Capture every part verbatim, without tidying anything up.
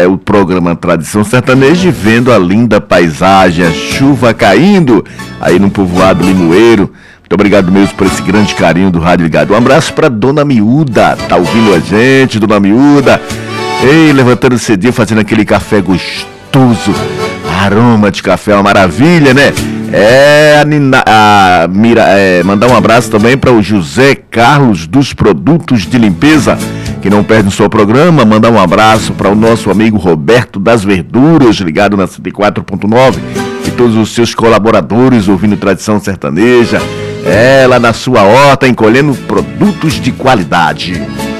é, o programa Tradição Sertaneja, vendo a linda paisagem, a chuva caindo aí no povoado Limoeiro. Muito obrigado mesmo por esse grande carinho do Rádio Ligado. Um abraço pra Dona Miúda, tá ouvindo a gente, Dona Miúda. Ei, levantando cedinho, fazendo aquele café gostoso. Aroma de café, uma maravilha, né? É, a Nina, a Mira, é, mandar um abraço também para o José Carlos dos Produtos de Limpeza, que não perde o seu programa. Mandar um abraço para o nosso amigo Roberto das Verduras, ligado na cento e quatro ponto nove, e todos os seus colaboradores ouvindo Tradição Sertaneja. É, lá na sua horta, encolhendo produtos de qualidade.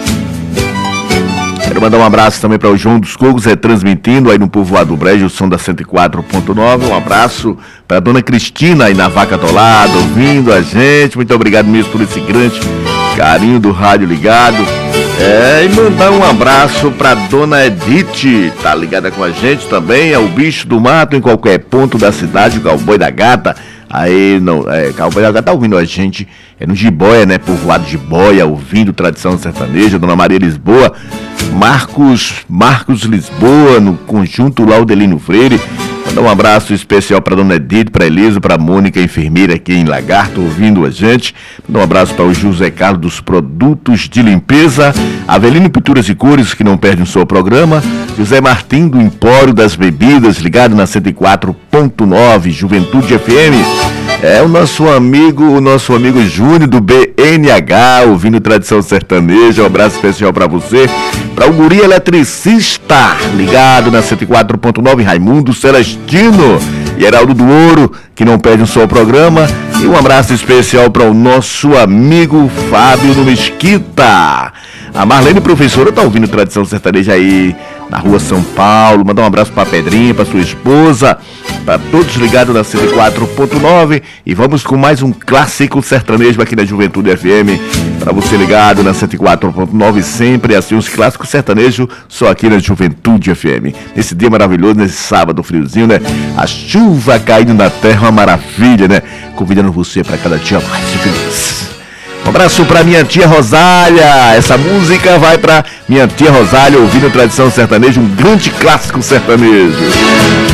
Quero mandar um abraço também para o João dos Cogos, retransmitindo aí no povoado do Brejo, o som da cento e quatro ponto nove. Um abraço para a Dona Cristina aí na Vaca Atolada, ouvindo a gente. Muito obrigado mesmo por esse grande carinho do Rádio Ligado. É, e mandar um abraço para Dona Edith, tá ligada com a gente também. É o bicho do mato em qualquer ponto da cidade, o cowboy da gata. Aí, não, é, Cowboy da Gata tá ouvindo a gente, é no Jiboia, né, povoado de Jiboia, ouvindo Tradição Sertaneja. Dona Maria Lisboa, Marcos, Marcos Lisboa, no conjunto Laudelino Freire. Mandar um abraço especial para Dona Edith, para Elisa, para Mônica, enfermeira aqui em Lagarto, ouvindo a gente. Mandar um abraço para o José Carlos dos Produtos de Limpeza, Avelino Pinturas e Cores, que não perde o seu programa, José Martim do Empório das Bebidas, ligado na cento e quatro ponto nove, Juventude F M. É o nosso amigo, o nosso amigo Júnior do B N H, ouvindo Tradição Sertaneja. Um abraço especial para você. Para o Guri Eletricista, ligado na cento e quatro ponto nove, Raimundo Celestino e Heraldo do Ouro, que não perde o seu programa. E um abraço especial para o nosso amigo Fábio do Mesquita. A Marlene, professora, tá ouvindo Tradição Sertaneja aí na rua São Paulo. Mandar um abraço para Pedrinha, para sua esposa, para todos ligados na cento e quatro ponto nove. E vamos com mais um clássico sertanejo aqui na Juventude F M. Para você ligado na cento e quatro ponto nove, sempre assim, os clássicos sertanejos só aqui na Juventude F M. Nesse dia maravilhoso, nesse sábado friozinho, né? A chuva caindo na terra, uma maravilha, né? Convidando você para cada dia mais feliz. Um abraço pra minha tia Rosália. Essa música vai pra minha tia Rosália, ouvindo Tradição Sertaneja, um grande clássico sertanejo.